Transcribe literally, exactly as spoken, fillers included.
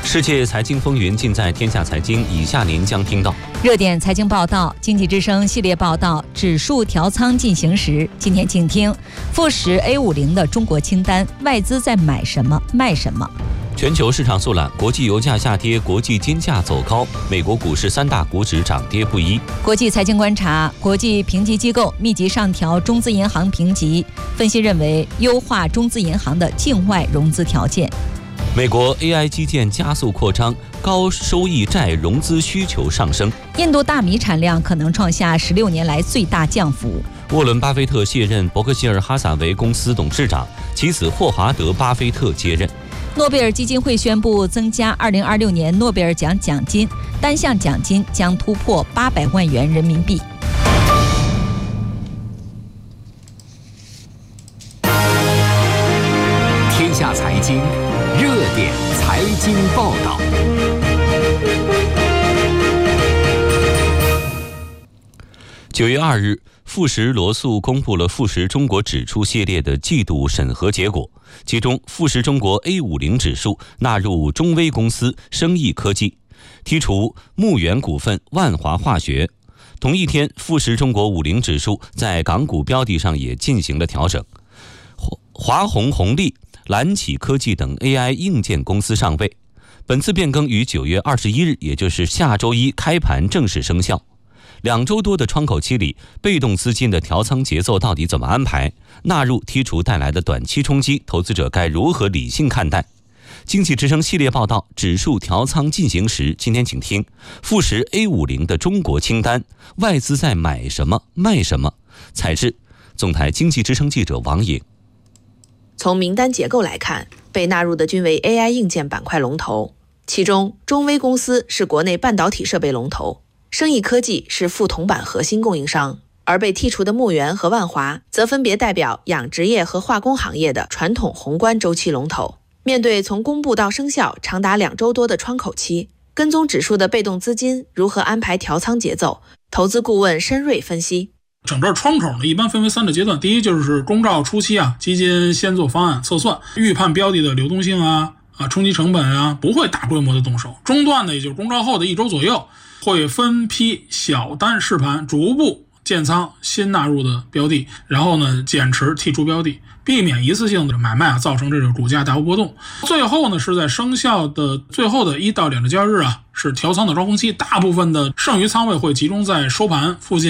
世界财经风云尽在天下财经，以下您将听到： 热点财经报道，经济之声系列报道，指数调仓进行时。今天请听富时 A 五十 的中国清单，外资在买什么卖什么。 全球市场肃懒，国际油价下跌，国际金价走高，美国股市三大股指涨跌不一。 国际财经观察，国际评级机构密集上调中资银行评级，分析认为优化中资银行的境外融资条件。 美国 A I 基建加速扩张，高收益债融资需求上升。 印度大米产量可能创下十六年来最大降幅。 沃伦·巴菲特卸任伯克希尔哈撒韦公司董事长，其子霍华德·巴菲特接任。 诺贝尔基金会宣布增加二零二六年诺贝尔奖奖金，单项奖金将突破八百万元人民币。 天下财经热点财经报道。 九月二日，富时罗素公布了富时中国指数系列的季度审核结果，其中富时中国 A 五十 指数纳入中微公司、生意科技，剔除牧原股份、万华化学。同一天，富时中国五十指数在港股标的上也进行了调整，华虹红利、蓝启科技等 A I 硬件公司上位。本次变更于九月二十一日，也就是下周一开盘正式生效。两周多的窗口期里，被动资金的调仓节奏到底怎么安排？纳入剔除带来的短期冲击，投资者该如何理性看待？经济之声系列报道，指数调仓进行时，今天请听富时 A 五十 的中国清单，外资在买什么卖什么？采制总台经济之声记者王颖。 从名单结构来看，被纳入的均为 A I 硬件板块龙头，其中中微公司是国内半导体设备龙头，生意科技是副铜板核心供应商，而被剔除的牧原和万华则分别代表养殖业和化工行业的传统宏观周期龙头。面对从公布到生效长达两周多的窗口期，跟踪指数的被动资金如何安排调仓节奏？投资顾问申瑞分析， 整个窗口呢，一般分为三个阶段。第一就是公告初期啊，基金先做方案测算，预判标的的流动性啊、啊冲击成本啊，不会大规模的动手。中段呢，也就是公告后的一周左右，会分批小单试盘，逐步建仓新纳入的标的，然后呢减持剔除标的，避免一次性的买卖啊造成这个股价大幅波动。最后呢是在生效的最后的一到两个交易日啊，是调仓的高峰期，大部分的剩余仓位会集中在收盘附近。